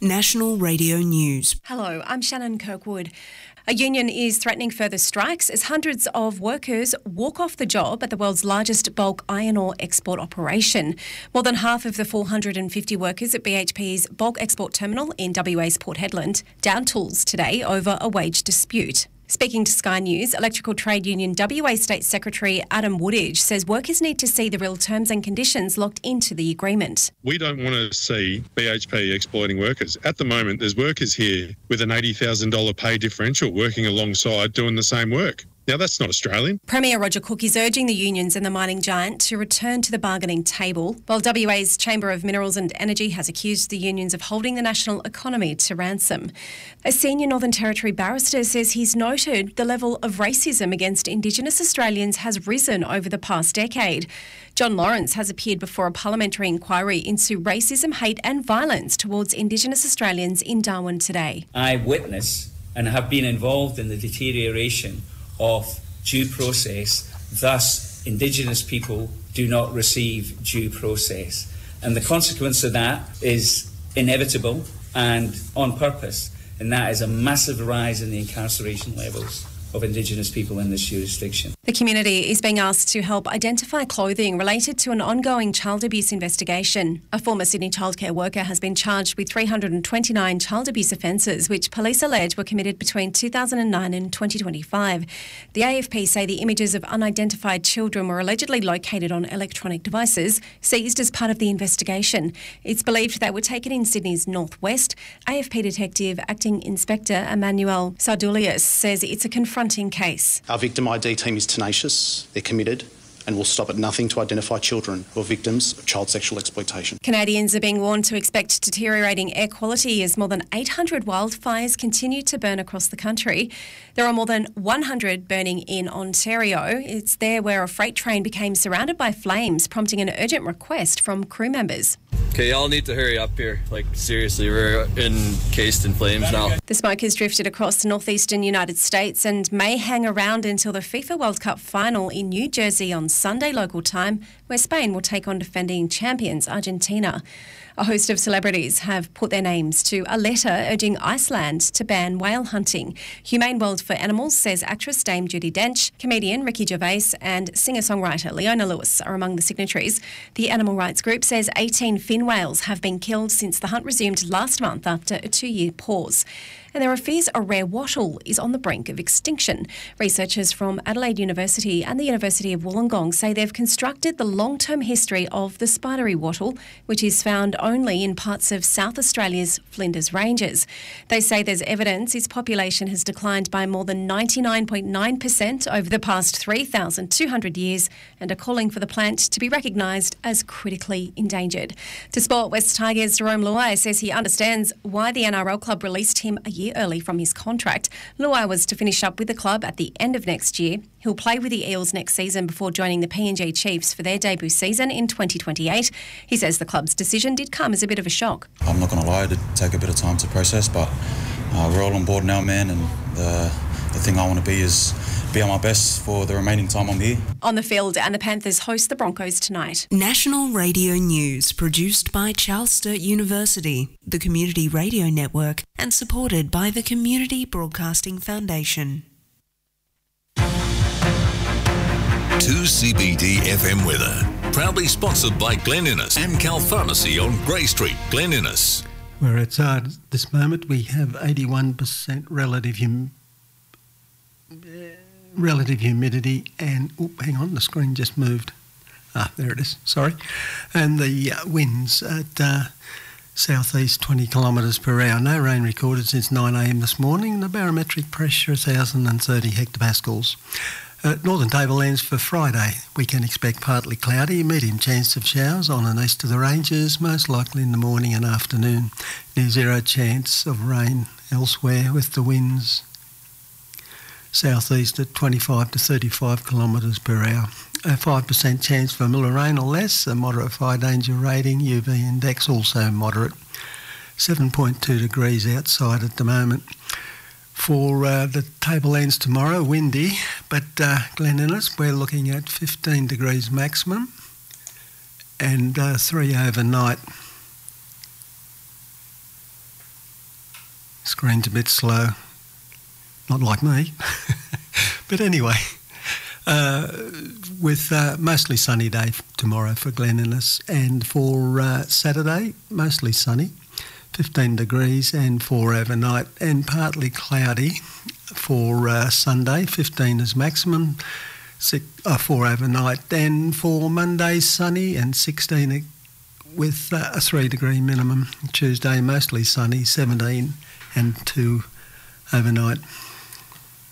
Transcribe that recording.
National Radio News. Hello, I'm Shannon Kirkwood. A union is threatening further strikes as hundreds of workers walk off the job at the world's largest bulk iron ore export operation. More than half of the 450 workers at BHP's bulk export terminal in WA's Port Hedland down tools today over a wage dispute. Speaking to Sky News, Electrical Trade Union WA State Secretary Adam Woodage says workers need to see the real terms and conditions locked into the agreement. We don't want to see BHP exploiting workers. At the moment, there's workers here with an $80,000 pay differential working alongside doing the same work. Now, that's not Australian. Premier Roger Cook is urging the unions and the mining giant to return to the bargaining table, while WA's Chamber of Minerals and Energy has accused the unions of holding the national economy to ransom. A senior Northern Territory barrister says he's noted the level of racism against Indigenous Australians has risen over the past decade. John Lawrence has appeared before a parliamentary inquiry into racism, hate and violence towards Indigenous Australians in Darwin today. I witness and have been involved in the deterioration of due process, thus Indigenous people do not receive due process. And the consequence of that is inevitable and on purpose, and that is a massive rise in the incarceration levels of Indigenous people in this jurisdiction. The community is being asked to help identify clothing related to an ongoing child abuse investigation. A former Sydney childcare worker has been charged with 329 child abuse offences, which police allege were committed between 2009 and 2025. The AFP say the images of unidentified children were allegedly located on electronic devices, seized as part of the investigation. It's believed they were taken in Sydney's northwest. AFP Detective Acting Inspector Emmanuel Sardulius says it's a confronting case. Our victim ID team is tenacious, they're committed, and will stop at nothing to identify children who are victims of child sexual exploitation. Canadians are being warned to expect deteriorating air quality as more than 800 wildfires continue to burn across the country. There are more than 100 burning in Ontario. It's there where a freight train became surrounded by flames, prompting an urgent request from crew members. Okay, y'all need to hurry up here. Like, seriously, we're encased in flames now. The smoke has drifted across the northeastern United States and may hang around until the FIFA World Cup final in New Jersey on Sunday local time, where Spain will take on defending champions Argentina. A host of celebrities have put their names to a letter urging Iceland to ban whale hunting. Humane World for Animals says actress Dame Judi Dench, comedian Ricky Gervais and singer-songwriter Leona Lewis are among the signatories. The animal rights group says 18 fin whales have been killed since the hunt resumed last month after a 2-year pause. And there are fears a rare wattle is on the brink of extinction. Researchers from Adelaide University and the University of Wollongong say they've constructed the long-term history of the spidery wattle, which is found only in parts of South Australia's Flinders Ranges. They say there's evidence its population has declined by more than 99.9% over the past 3,200 years and are calling for the plant to be recognised as critically endangered. To sport, West Tigers' Jerome Luai says he understands why the NRL club released him a year early from his contract. Luai was to finish up with the club at the end of next year. He'll play with the Eels next season before joining the PNG Chiefs for their debut season in 2028. He says the club's decision did come as a bit of a shock. I'm not going to lie, it did take a bit of time to process, but we're all on board now, man, and the thing I want to be is be on my best for the remaining time I'm here. On the field, and the Panthers host the Broncos tonight. National Radio News, produced by Charles Sturt University, the Community Radio Network, and supported by the Community Broadcasting Foundation. 2CBD FM weather, proudly sponsored by Glen Innes and Cal Pharmacy on Grey Street, Glen Innes. Where it's at this moment, we have 81% relative humidity and, hang on, the screen just moved. There it is, sorry. And the winds at southeast 20 kilometres per hour. No rain recorded since 9 a.m. this morning. The barometric pressure 1,030 hectopascals. Northern Tablelands for Friday, we can expect partly cloudy, medium chance of showers on and east of the ranges, most likely in the morning and afternoon. Near zero chance of rain elsewhere with the winds southeast at 25 to 35 kilometres per hour. A 5% chance for mild rain or less, a moderate fire danger rating, UV index also moderate. 7.2 degrees outside at the moment. For the Tablelands tomorrow, windy, but Glen Innes, we're looking at 15 degrees maximum and 3 overnight. screen's a bit slow. Not like me. But anyway, with mostly sunny day tomorrow for Glen Innes, and for Saturday, mostly sunny, 15 degrees, and 4 overnight, and partly cloudy for Sunday, 15 is maximum, 4 overnight, and for Monday, sunny and 16 with a 3 degree minimum. Tuesday, mostly sunny, 17 and 2 overnight.